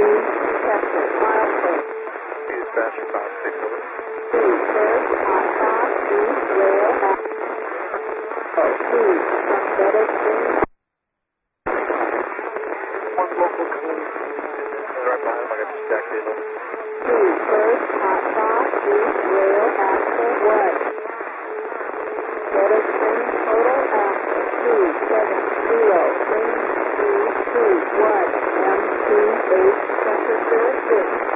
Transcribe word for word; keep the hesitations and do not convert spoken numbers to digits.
two, Texas, milestone. Dispatcher five six over. two, first, Alpha, East, rail, oh, two, from Meadow Springs. One local community. Right behind him, I got the stack table. two, first, Alpha, East, rail, Axel, one. Meadow Springs, total, Axel, two, seven, zero, Springs, two, two, one, M two, eight, temperature, six.